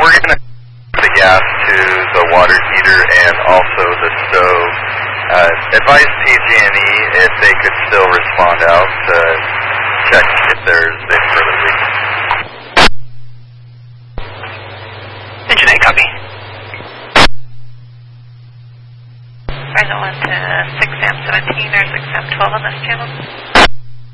we're going to the gas to the water heater and also the stove. Advise PG&E if they could still respond out to check if there's a further leak. Engine 8, copy. Rise 1 to 6M17 or 6M12 on this channel.